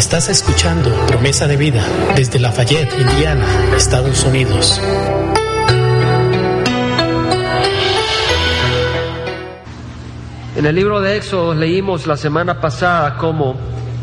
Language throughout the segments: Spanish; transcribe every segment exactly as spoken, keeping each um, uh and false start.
Estás escuchando Promesa de Vida desde Lafayette, Indiana, Estados Unidos. En el libro de Éxodo leímos la semana pasada cómo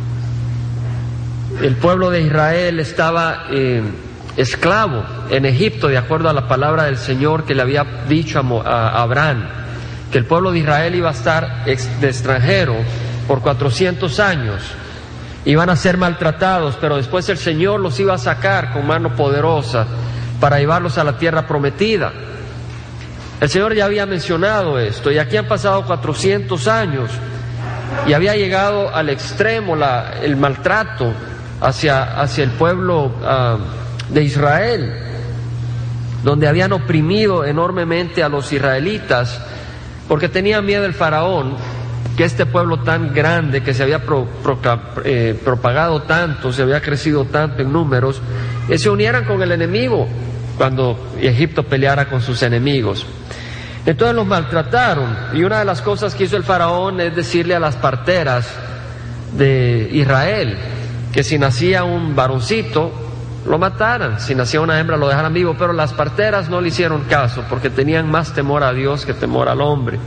el pueblo de Israel estaba eh, esclavo en Egipto, de acuerdo a la palabra del Señor que le había dicho a, Mo, a Abraham, que el pueblo de Israel iba a estar ex, de extranjero por cuatrocientos años, iban a ser maltratados, pero después el Señor los iba a sacar con mano poderosa para llevarlos a la tierra prometida. El Señor ya había mencionado esto, y aquí han pasado cuatrocientos años, y había llegado al extremo la, el maltrato hacia, hacia el pueblo uh, de Israel, donde habían oprimido enormemente a los israelitas, porque tenían miedo el faraón, que este pueblo tan grande, que se había pro, pro, eh, propagado tanto, se había crecido tanto en números, eh, se unieran con el enemigo cuando Egipto peleara con sus enemigos. Entonces los maltrataron, y una de las cosas que hizo el faraón es decirle a las parteras de Israel que si nacía un varoncito lo mataran, si nacía una hembra lo dejaran vivo, pero las parteras no le hicieron caso porque tenían más temor a Dios que temor al hombre.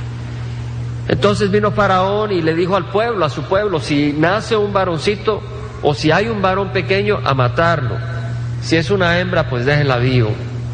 Entonces vino Faraón y le dijo al pueblo, a su pueblo, si nace un varoncito o si hay un varón pequeño, a matarlo. Si es una hembra, pues déjenla vivo.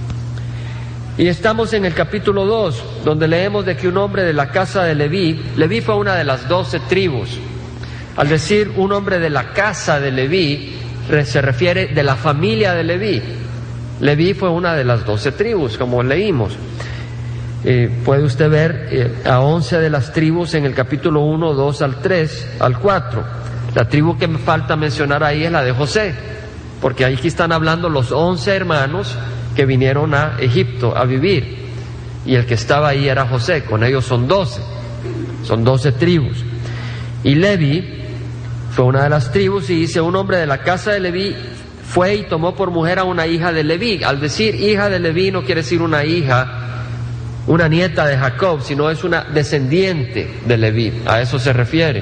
Y estamos en el capítulo dos, donde leemos de que un hombre de la casa de Leví, Leví fue una de las doce tribus. Al decir un hombre de la casa de Leví, se refiere de la familia de Leví. Leví fue una de las doce tribus, como leímos. Eh, puede usted ver eh, a once de las tribus en el capítulo uno, dos al tres, al cuatro. La tribu que me falta mencionar ahí es la de José, porque aquí están hablando los once hermanos que vinieron a Egipto a vivir, y el que estaba ahí era José, con ellos son doce, son doce tribus. Y Leví fue una de las tribus, y dice, un hombre de la casa de Leví fue y tomó por mujer a una hija de Leví. Al decir hija de Leví no quiere decir una hija, una nieta de Jacob, sino es una descendiente de Leví, a eso se refiere.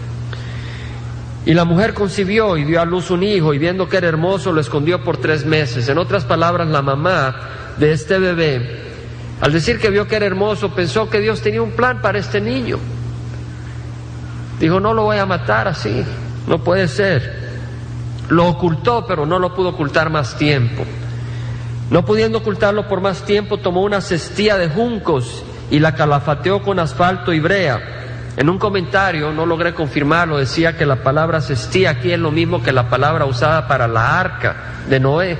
Y la mujer concibió y dio a luz un hijo, y viendo que era hermoso lo escondió por tres meses. En otras palabras, la mamá de este bebé, al decir que vio que era hermoso, pensó que Dios tenía un plan para este niño. Dijo, no lo voy a matar así, no puede ser. Lo ocultó, pero no lo pudo ocultar más tiempo. No pudiendo ocultarlo por más tiempo, tomó una cestía de juncos y la calafateó con asfalto y brea. En un comentario, no logré confirmarlo, decía que la palabra cestía aquí es lo mismo que la palabra usada para la arca de Noé.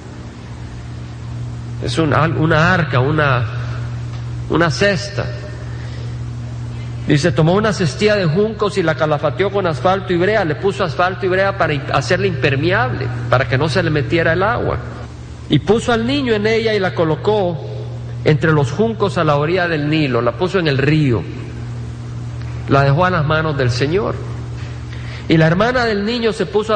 Es una, una arca, una, una cesta. Dice, tomó una cestía de juncos y la calafateó con asfalto y brea. Le puso asfalto y brea para hacerla impermeable, para que no se le metiera el agua. Y puso al niño en ella y la colocó entre los juncos a la orilla del Nilo, la puso en el río, la dejó a las manos del Señor. Y la hermana del niño se puso